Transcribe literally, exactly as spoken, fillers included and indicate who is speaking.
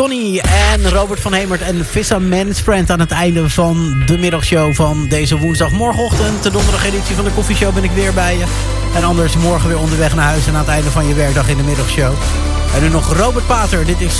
Speaker 1: Donny en Robert van Hemert en Vissa Man's Friend aan het einde van de middagshow van deze woensdag. Morgenochtend, de donderdag editie van de koffieshow, ben ik weer bij je. En anders morgen weer onderweg naar huis en aan het einde van je werkdag in de middagshow. En nu nog Robert Pater, dit is